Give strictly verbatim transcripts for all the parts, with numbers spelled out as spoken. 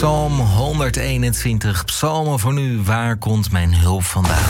Psalm honderdeenentwintig, psalmen voor nu. Waar komt mijn hulp vandaan?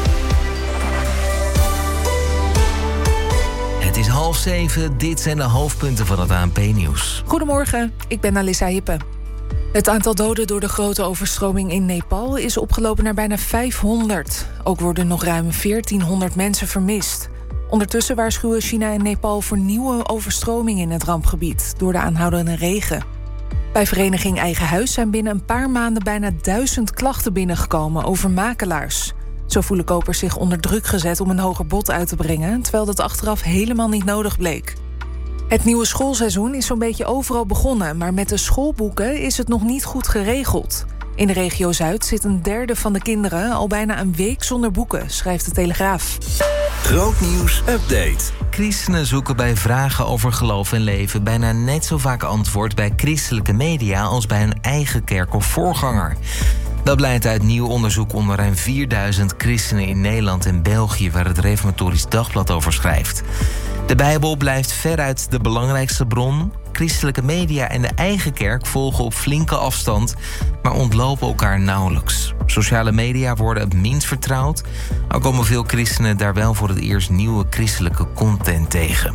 Het is half zeven, dit zijn de hoofdpunten van het A N P-nieuws. Goedemorgen, ik ben Alissa Hippe. Het aantal doden door de grote overstroming in Nepal is opgelopen naar bijna vijfhonderd. Ook worden nog ruim veertienhonderd mensen vermist. Ondertussen waarschuwen China en Nepal voor nieuwe overstromingen in het rampgebied door de aanhoudende regen. Bij vereniging Eigen Huis zijn binnen een paar maanden bijna duizend klachten binnengekomen over makelaars. Zo voelen kopers zich onder druk gezet om een hoger bod uit te brengen, terwijl dat achteraf helemaal niet nodig bleek. Het nieuwe schoolseizoen is zo'n beetje overal begonnen, maar met de schoolboeken is het nog niet goed geregeld. In de regio Zuid zit een derde van de kinderen al bijna een week zonder boeken, schrijft de Telegraaf. Grootnieuws update. Christenen zoeken bij vragen over geloof en leven bijna net zo vaak antwoord bij christelijke media als bij hun eigen kerk of voorganger. Dat blijkt uit nieuw onderzoek onder ruim vierduizend christenen in Nederland en België, waar het Reformatorisch Dagblad over schrijft. De Bijbel blijft veruit de belangrijkste bron. Christelijke media en de eigen kerk volgen op flinke afstand, maar ontlopen elkaar nauwelijks. Sociale media worden het minst vertrouwd, al komen veel christenen daar wel voor het eerst nieuwe christelijke content tegen.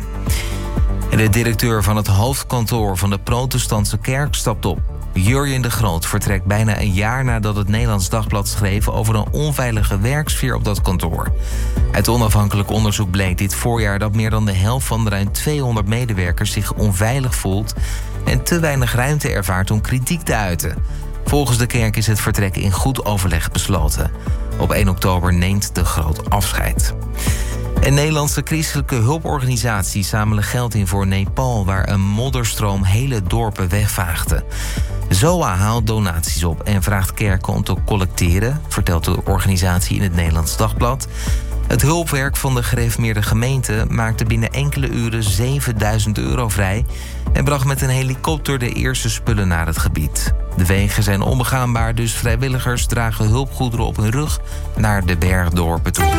En de directeur van het hoofdkantoor van de Protestantse Kerk stapt op. Jurjen de Groot vertrekt bijna een jaar nadat het Nederlands Dagblad schreef over een onveilige werksfeer op dat kantoor. Uit onafhankelijk onderzoek bleek dit voorjaar dat meer dan de helft van de ruim tweehonderd medewerkers zich onveilig voelt en te weinig ruimte ervaart om kritiek te uiten. Volgens de kerk is het vertrek in goed overleg besloten. Op één oktober neemt de Groot afscheid. En Nederlandse christelijke hulporganisaties zamelen geld in voor Nepal, waar een modderstroom hele dorpen wegvaagde. Z O A haalt donaties op en vraagt kerken om te collecteren, vertelt de organisatie in het Nederlands Dagblad. Het hulpwerk van de gereformeerde gemeente maakte binnen enkele uren zevenduizend euro vrij en bracht met een helikopter de eerste spullen naar het gebied. De wegen zijn onbegaanbaar, dus vrijwilligers dragen hulpgoederen op hun rug naar de bergdorpen toe.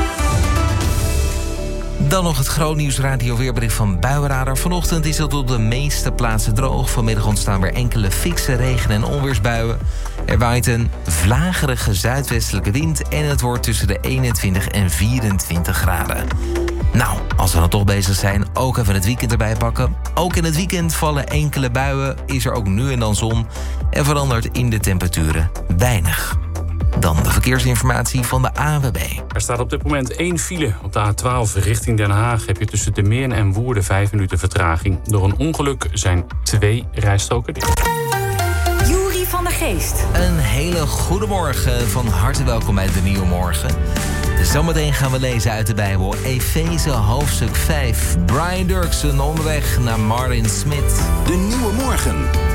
Dan nog het Grootnieuws radio weerbericht van Buienradar. Vanochtend is het op de meeste plaatsen droog. Vanmiddag ontstaan weer enkele fikse regen- en onweersbuien. Er waait een vlagerige zuidwestelijke wind en het wordt tussen de eenentwintig en vierentwintig graden. Nou, als we dan toch bezig zijn, ook even het weekend erbij pakken. Ook in het weekend vallen enkele buien, is er ook nu en dan zon en verandert in de temperaturen weinig. Dan de verkeersinformatie van de A N W B. Er staat op dit moment één file. Op de A twaalf richting Den Haag heb je tussen De Meern en Woerden vijf minuten vertraging. Door een ongeluk zijn twee rijstroken dicht. Juri van der Geest. Een hele goede morgen. Van harte welkom bij de Nieuwe Morgen. Zometeen gaan we lezen uit de Bijbel. Efeze hoofdstuk vijf. Brian Dirksen onderweg naar Martin Smith. De Nieuwe Morgen.